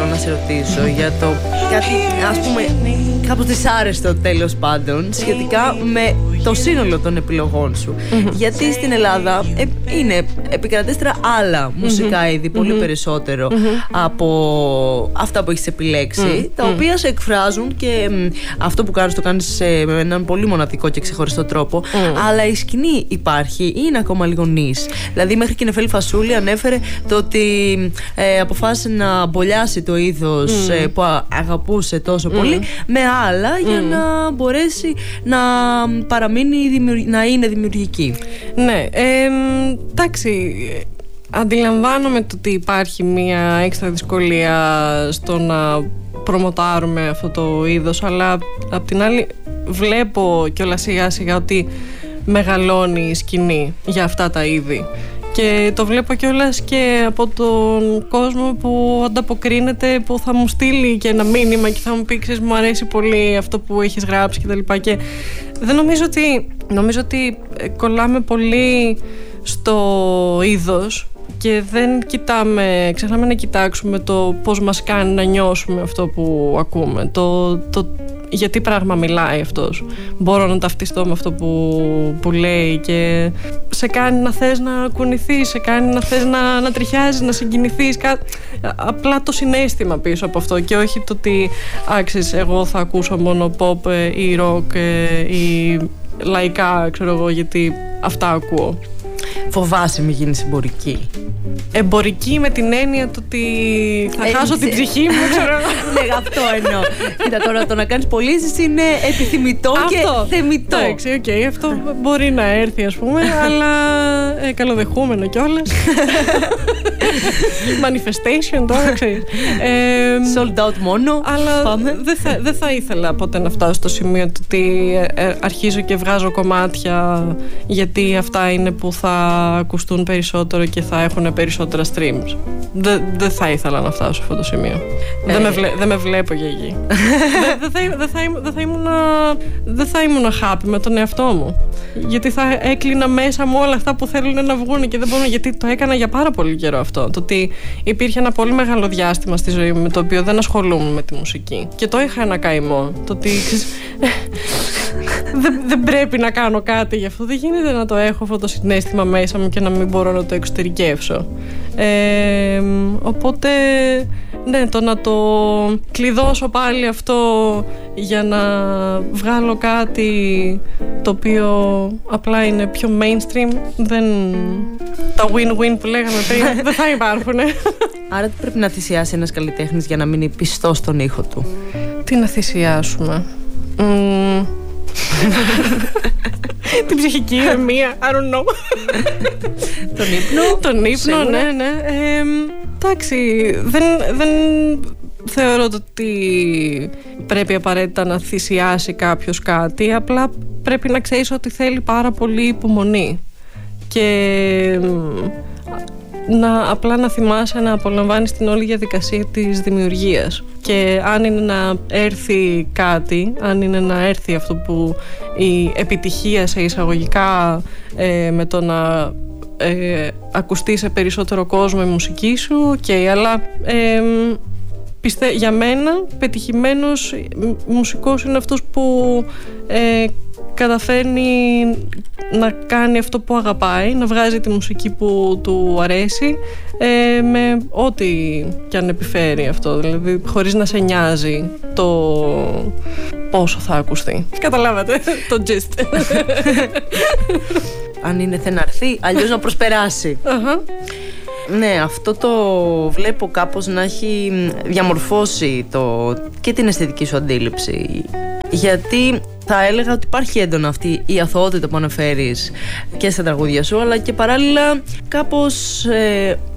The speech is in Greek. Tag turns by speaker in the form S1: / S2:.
S1: να σε ρωτήσω για το κάτι, ας πούμε, κάπως δυσάρεστο τέλος πάντων, σχετικά με το σύνολο των επιλογών σου. Γιατί στην Ελλάδα είναι επικρατέστερα άλλα μουσικά είδη, πολύ περισσότερο από αυτά που έχεις επιλέξει, τα οποία σε εκφράζουν και αυτό που κάνεις το κάνεις με έναν πολύ μοναδικό και ξεχωριστό τρόπο. Αλλά η σκηνή υπάρχει, είναι ακόμα λίγο νης. Δηλαδή, μέχρι και η Νεφέλη Φασούλη ανέφερε το ότι αποφάσισε να μπολιάσει το είδος που αγαπούσε τόσο πολύ με άλλα για να μπορέσει να παραμείνει, να είναι δημιουργική.
S2: Ναι, εντάξει, αντιλαμβάνομαι το ότι υπάρχει μια έξτρα δυσκολία στο να προμοτάρουμε αυτό το είδος, αλλά απ' την άλλη βλέπω κιόλας σιγά σιγά ότι μεγαλώνει η σκηνή για αυτά τα είδη. Και το βλέπω κιόλας και από τον κόσμο που ανταποκρίνεται, που θα μου στείλει και ένα μήνυμα και θα μου πει, ξέρεις, μου αρέσει πολύ αυτό που έχεις γράψει κτλ. Και δεν νομίζω ότι κολλάμε πολύ στο είδος και δεν ξεχνάμε να κοιτάξουμε το πώς μας κάνει να νιώσουμε αυτό που ακούμε, γιατί πράγμα μιλάει αυτός. Μπορώ να ταυτιστώ με αυτό που λέει και σε κάνει να θες να κουνηθείς, σε κάνει να θες να τριχιάζεις, να συγκινηθείς. Απλά το συναίσθημα πίσω από αυτό και όχι το ότι άξεις, εγώ θα ακούσω μόνο pop ή rock ή λαϊκά, ξέρω εγώ, γιατί αυτά ακούω.
S1: Φοβάσαι μη γίνεις εμπορική?
S2: Εμπορική με την έννοια του ότι θα χάσω την ψυχή μου, ξέρω.
S1: Ναι, αυτό εννοώ. Κοίτα, τώρα το να κάνεις πωλήσεις είναι επιθυμητό και θεμιτό.
S2: Εντάξει, οκ, αυτό μπορεί να έρθει, ας πούμε, αλλά καλοδεχούμενο κιόλας. Manifestation τώρα, ξέρεις.
S1: Sold out μόνο.
S2: Αλλά δεν θα ήθελα ποτέ να φτάσω στο σημείο του ότι αρχίζω και βγάζω κομμάτια γιατί αυτά είναι που θα ακουστούν περισσότερο και θα έχουν περισσότερα streams. Δεν θα ήθελα να φτάσω σε αυτό το σημείο. Δεν με βλέπω για εκεί. Δεν θα ήμουν happy με τον εαυτό μου. Γιατί θα έκλεινα μέσα μου όλα αυτά που θέλουν να βγουν και δεν μπορούν, γιατί το έκανα για πάρα πολύ καιρό αυτό. Το ότι υπήρχε ένα πολύ μεγάλο διάστημα στη ζωή μου με το οποίο δεν ασχολούμαι με τη μουσική. Και το είχα ένα καημό. Το ότι δεν πρέπει να κάνω κάτι γι' αυτό. Δεν γίνεται να το έχω αυτό το συναίσθημα μέσα μου και να μην μπορώ να το εξωτερικεύσω. Οπότε ναι, το να το κλειδώσω πάλι αυτό για να βγάλω κάτι το οποίο απλά είναι πιο mainstream, τα win-win που λέγαμε πριν δεν θα υπάρχουν.
S1: Άρα τι πρέπει να θυσιάσει ένας καλλιτέχνης για να μείνει πιστός στον ήχο του?
S2: Τι να θυσιάσουμε? Την ψυχική ηρεμία, I don't know. Τον ύπνο, ναι. Εντάξει, δεν θεωρώ ότι πρέπει απαραίτητα να θυσιάσει κάποιος κάτι. Απλά πρέπει να ξέρεις ότι θέλει πάρα πολύ υπομονή και απλά να θυμάσαι να απολαμβάνεις την όλη διαδικασία της δημιουργίας. Και αν είναι να έρθει κάτι, αν είναι να έρθει αυτό που η επιτυχία σε εισαγωγικά με το να ακουστεί σε περισσότερο κόσμο η μουσική σου, αλλά για μένα πετυχημένος μουσικός είναι αυτός που καταφέρνει να κάνει αυτό που αγαπάει, να βγάζει τη μουσική που του αρέσει, με ό,τι κι αν επιφέρει αυτό, δηλαδή χωρίς να σε νοιάζει το πόσο θα ακουστεί. Καταλάβατε το gist.
S1: Αν είναι θε να έρθει, αλλιώς να προσπεράσει. Ναι, αυτό το βλέπω κάπως να έχει διαμορφώσει και την αισθητική σου αντίληψη. Γιατί θα έλεγα ότι υπάρχει έντονα αυτή η αθωότητα που αναφέρεις και στα τραγούδια σου, αλλά και παράλληλα κάπως